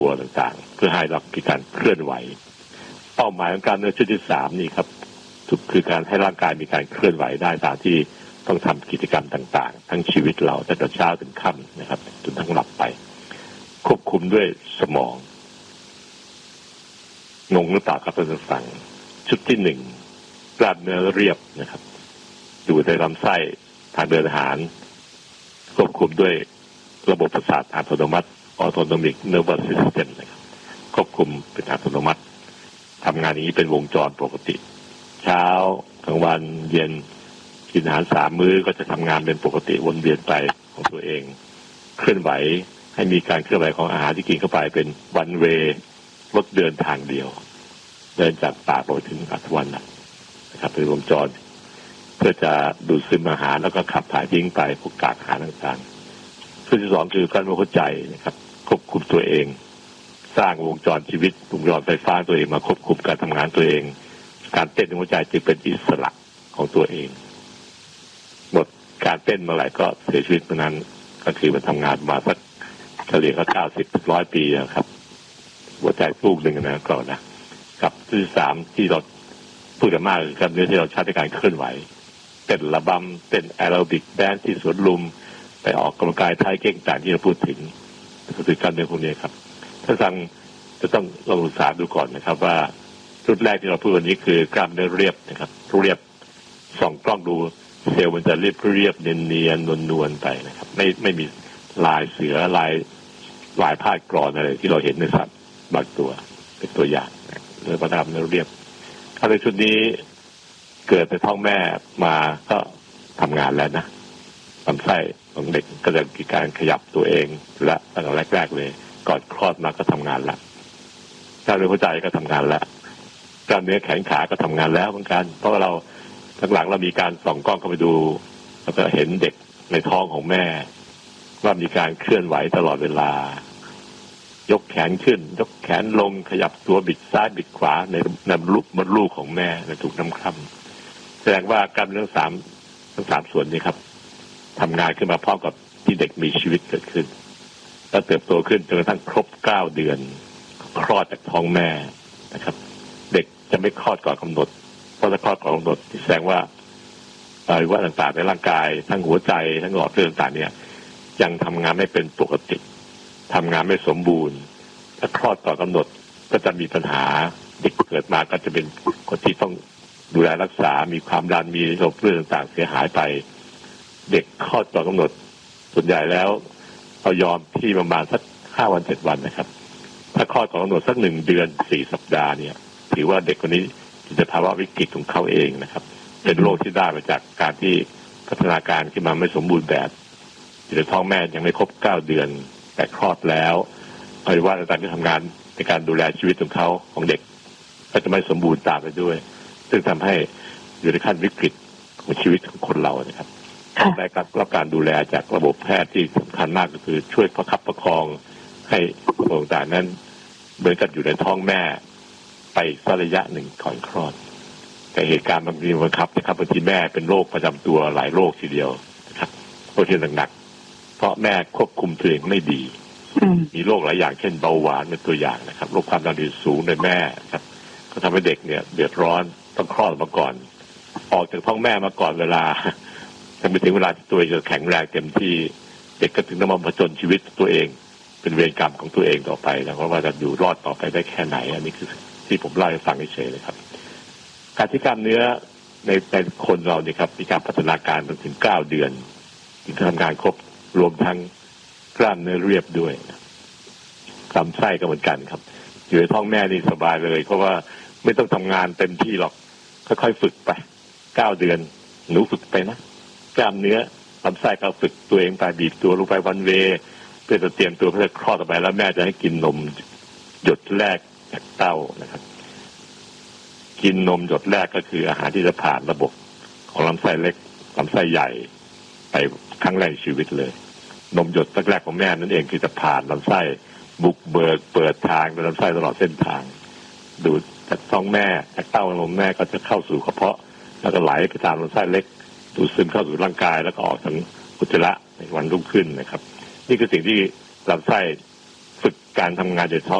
ตัวต่างๆเพื่อให้เรามีการเคลื่อนไหวเป้าหมายของการเดินชุดที่3นี่ครับคือการให้ร่างกายมีการเคลื่อนไหวได้ตามที่ต้องทำกิจกรรมต่างๆทั้งชีวิตเราตั้งแต่เช้าถึงค่ำนะครับจนทั้งหลับไปควบคุมด้วยสมองงงหรือเปล่าครับท่านผู้ฟังชุดที่1กล้ามเนื้อเรียบนะครับอยู่ในลำไส้ทางเดินอาหารควบคุมด้วยระบบประสาทอัตโนมัติ Autonomic Nervous System นะครับควบคุมเป็นอัตโนมัติทำงานนี้เป็นวงจรปกติเช้ากลางวันเย็นกินอาหาร3 มื้อก็จะทำงานเป็นปกติวนเวียนไปของตัวเองเคลื่อนไหวให้มีการเคลื่อนไหวของอาหารที่กินเข้าไปเป็นวันเวย์รถเดินทางเดียวเดินจากปากไปถึงอัฐวันนะครับเป็นวงจรเพื่อจะดูดซึมอาหารแล้วก็ขับถ่ายทิ้งไปพวกกากอาหารต่างๆส่วนที่2คือกล้ามเนื้อหัวใจนะครับควบคุมตัวเองสร้างวงจรชีวิตวงจรไฟฟ้าตัวเองมาควบคุมการทำงานตัวเองการเต้นของหัวใจจึงเป็นอิสระของตัวเองหมดการเต้นเมื่อไหร่ก็เสียชีวิตเมื่อนั้นก็คือมันทำงานมาสักเฉลี่ยก็90-100 ปีนะครับหัวใจลูกหนึ่งนะก่อนนะกับที่3ที่เราพูดกันมากคือกล้ามเนื้อที่เราใช้ในการเคลื่อนไหวเต้นระบำเต้นแอโรบิกแดนซ์ที่สวนลุมไปออกกำลังกายท้ายเก่งต่างที่เราพูดถึงก็คือกล้ามเนื้อพวกนี้ครับถ้าฟังจะต้องลองศึกษาดูก่อนนะครับว่าชุดแรกที่เราพูดวันนี้คือกล้ามเนื้อเรียบนะครับเรียบส่องกล้องดูเซลล์มันจะเรียบเนียนนวลไปนะครับไม่มีลายเสือลายพาดกรอนอะไรที่เราเห็นในสัตว์บางตัวเป็นตัวอย่างเนื้อประดับเนื้อเรียบถ้าในชุดนี้เกิดในท้องแม่มาก็ทำงานแล้วนะลำไส้ของเด็กก็จะมีการขยับตัวเองและตั้งแต่แรกๆเลยก่อนคลอดมาก็ทำงานแล้วกล้ามเนื้อหัวใจก็ทำงานแล้วกล้ามเนื้อแขนขาก็ทำงานแล้วเหมือนกันเพราะเราหลังเรามีการส่องกล้องเข้าไปดูแล้วก็เห็นเด็กในท้องของแม่ว่ามีการเคลื่อนไหวตลอดเวลายกแขนขึ้นยกแขนลงขยับตัวบิดซ้ายบิดขวาในมดลูกของแม่ในถูกน้ำคร่ำแสดงว่ากล้ามเนื้อทั้งสามส่วนนี้ครับทำงานขึ้นมาพร้อมกับที่เด็กมีชีวิตเกิดขึ้นและเติบโตขึ้นจนกระทั่งครบ9 เดือนคลอดจากท้องแม่นะครับเด็กจะไม่คลอดก่อนกำหนดเพราะถ้าคลอดก่อนกำหนดแสดงว่าอวัยวะต่างๆในร่างกายทั้งหัวใจทั้งหลอดเลือดต่างๆเนี่ยยังทำงานไม่เป็นปกติทำงานไม่สมบูรณ์ถ้าคลอดก่อนกำหนดก็จะมีปัญหาเด็กเกิดมาก็จะเป็นคนที่ต้องดูแลรักษามีความดันมีโรคเลือดต่างๆเสียหายไปเด็กคลอดก่อนกำหนดส่วนใหญ่แล้วเรายอมที่ประมาณสัก5 วัน 7 วันนะครับถ้าคลอดก่อนกำหนดสัก1 เดือน 4 สัปดาห์เนี่ยถือว่าเด็กคนนี้จะภาวะวิกฤตของเขาเองนะครับเป็นโรคที่ได้มาจากการที่พัฒนาการขึ้นมาไม่สมบูรณ์แบบอยู่ในท้องแม่ยังไม่ครบ9 เดือนแต่คลอดแล้วอวัยวะต่างๆที่ทำงานในการดูแลชีวิตของเขาของเด็กก็จะไม่สมบูรณ์ตามไปด้วยซึ่งทำให้อยู่ในขั้นวิกฤตของชีวิตของคนเรานะครับได้รับการดูแลจากระบบแพทย์ที่สำคัญมากก็คือช่วยประคับประคองให้ระบบต่างๆนั้นเหมือนกับอยู่ในท้องแม่ไปสักระยะหนึ่งก่อนคลอดแต่เหตุการณ์มันมีบังคับนะครับบางทีแม่เป็นโรคประจำตัวหลายโรคทีเดียวนะครับโรคที่หนักๆเพราะแม่ควบคุมตัวเองไม่ดีมีโรคหลายอย่างเช่นเบาหวานเป็นตัวอย่างนะครับโรคความดันโลหิตสูงในแม่ครับก็ทำให้เด็กเนี่ยเดือดร้อนต้องคลอดมาก่อนออกจากท้องแม่มาก่อนเวลาจนไปถึงเวลาที่ตัวเองจะแข็งแรงเต็มที่เด็กก็ถึงต้องมาผจญชีวิตตัวเองเป็นเวรกรรมของตัวเองต่อไปนะเพราะว่าจะอยู่รอดต่อไปได้แค่ไหนอันนี้คือที่ผมเล่าให้ฟังเฉยๆเลยครับการที่กล้ามเนื้อในคนเราเนี่ยครับมีการพัฒนาการถึง9 เดือนถึงทำงานครบรวมทั้งกล้ามเนื้อเรียบด้วยลำไส้ก็เหมือนกันครับอยู่ในท้องแม่นี่สบายเลยเพราะว่าไม่ต้องทำงานเต็มที่หรอกค่อยๆฝึกไป9 เดือนหนูฝึกไปนะกล้ามเนื้อลำไส้ก็ฝึกตัวเองไปบีบตัวลงไปวันเวเพื่อจะเตรียมตัวเพื่อคลอดต่อไปแล้วแม่จะให้กินนมหยดแรกจากเต้านะครับกินนมหยดแรกก็คืออาหารที่จะผ่านระบบของลำไส้เล็กลำไส้ใหญ่ไปครั้งแรกชีวิตเลยนมหยดแรกของแม่นั่นเองคือจะผ่านลำไส้บุกเบิกเปิดทางเป็นลำไส้ตลอดเส้นทางดูดจากท้องแม่จากเต้านมแม่ก็จะเข้าสู่กระเพาะแล้วก็ไหลไปตามลำไส้เล็กดูดซึมเข้าสู่ร่างกายแล้วก็ออกทางอุจจาระในวันรุ่งขึ้นนะครับนี่คือสิ่งที่ลำไส้ฝึกการทำงานโดยท้อง